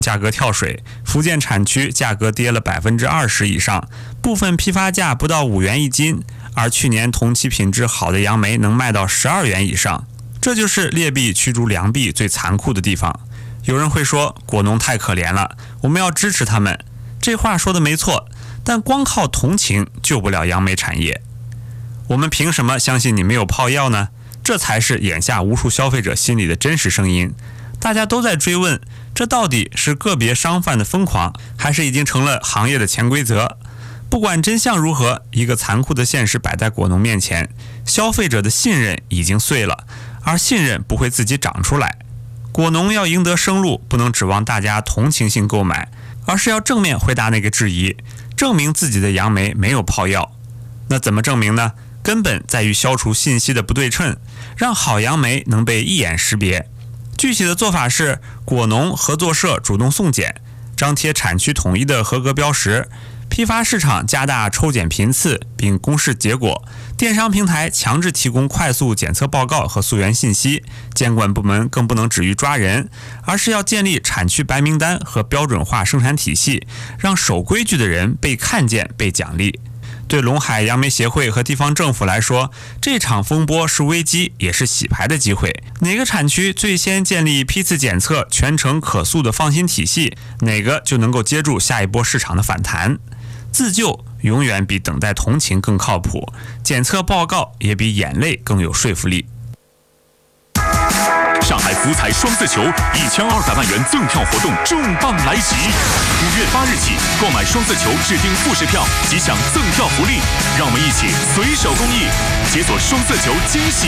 价格跳水，福建产区价格跌了20%以上，部分批发价不到5元一斤，而去年同期品质好的杨梅能卖到12元以上。这就是劣币驱逐良币最残酷的地方。有人会说果农太可怜了，我们要支持他们。这话说的没错，但光靠同情救不了杨梅产业。我们凭什么相信你没有泡药呢？这才是眼下无数消费者心里的真实声音。大家都在追问，这到底是个别商贩的疯狂，还是已经成了行业的潜规则？不管真相如何，一个残酷的现实摆在果农面前，消费者的信任已经碎了，而信任不会自己长出来。果农要赢得生路，不能指望大家同情性购买，而是要正面回答那个质疑，证明自己的杨梅没有泡药。那怎么证明呢？根本在于消除信息的不对称，让好杨梅能被一眼识别。具体的做法是，果农合作社主动送检，张贴产区统一的合格标识，批发市场加大抽检频次并公示结果，电商平台强制提供快速检测报告和溯源信息，监管部门更不能止于抓人，而是要建立产区白名单和标准化生产体系，让守规矩的人被看见、被奖励。对陇海杨梅协会和地方政府来说，这场风波是危机，也是洗牌的机会。哪个产区最先建立批次检测、全程可溯的放心体系，哪个就能够接住下一波市场的反弹。自救永远比等待同情更靠谱，检测报告也比眼泪更有说服力。 上海福彩双色球1200万元赠票活动重磅来袭！5月8日起，购买双色球指定复式票即享赠票福利，让我们一起随手公益，解锁双色球惊喜。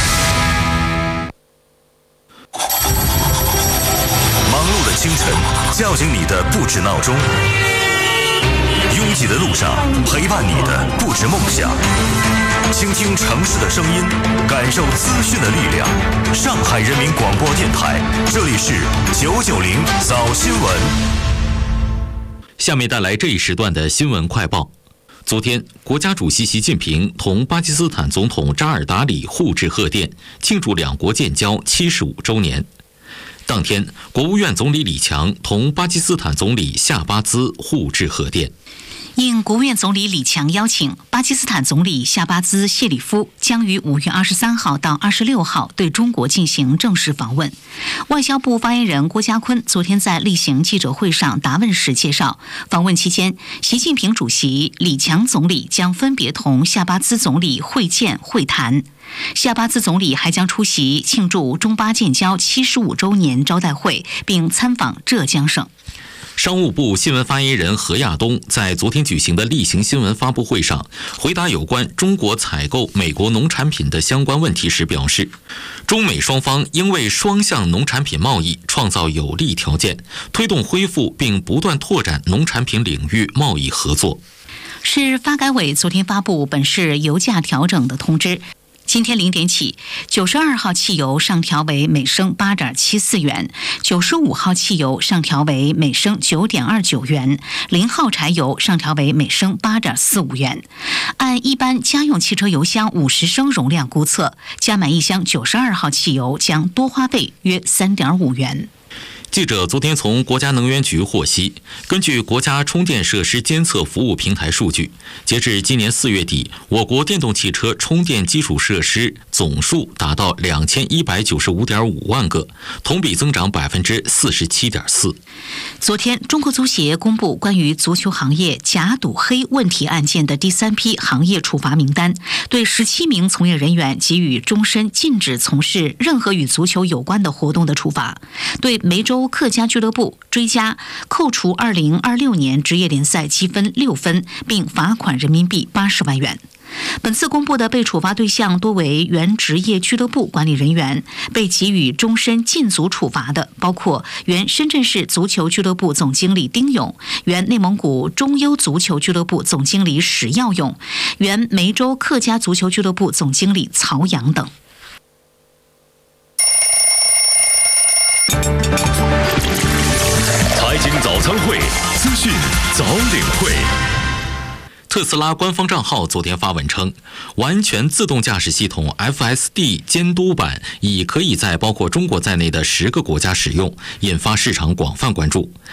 忙碌的清晨，叫醒你的不止闹钟。拥挤的路上，陪伴你的不止梦想。倾听城市的声音，感受资讯的力量。上海人民广播电台，这里是990早新闻。 下面带来这一时段的新闻快报。昨天，国家主席习近平同巴基斯坦总统扎尔达里互致贺电，庆祝两国建交75周年。当天，国务院总理李强同巴基斯坦总理夏巴兹互致贺电。 应国务院总理李强邀请，巴基斯坦总理夏巴兹谢里夫将于5月23号到26号对中国进行正式访问。外交部发言人郭家坤昨天在例行记者会上答问时介绍，访问期间，习近平主席、李强总理将分别同夏巴兹总理会见会谈。夏巴兹总理还将出席庆祝中巴建交75周年招待会，并参访浙江省。 商务部新闻发言人何亚东在昨天举行的例行新闻发布会上回答有关中国采购美国农产品的相关问题时表示，中美双方应为双向农产品贸易创造有利条件，推动恢复并不断拓展农产品领域贸易合作。 市发改委昨天发布本市油价调整的通知。今天0点起，92号汽油上调为每升8.74元，95号汽油上调为每升9.29元，0号柴油上调为每升8.45元。按一般家用汽车油箱50升容量估测，加满一箱92号汽油将多花费约3.5元。 记者昨天从国家能源局获悉，根据国家充电设施监测服务平台数据，截至今年4月底，我国电动汽车充电基础设施总数达到2195.5万个，同比增长47.4%。 昨天，中国足协公布关于足球行业假赌黑问题案件的第3批行业处罚名单，对17名从业人员给予终身禁止从事任何与足球有关的活动的处罚，对梅州客家俱乐部追加扣除2026年职业联赛积分6分，并罚款人民币80万元。本次公布的被处罚对象多为原职业俱乐部管理人员，被给予终身禁足处罚的包括原深圳市足球俱乐部总经理丁勇、原内蒙古中优足球俱乐部总经理史耀勇、原梅州客家足球俱乐部总经理曹阳等。 财经早餐会，资讯早领会。 特斯拉官方账号昨天发文称，完全自动驾驶系统 FSD 监督版已可以在包括中国在内的10个国家使用，引发市场广泛关注。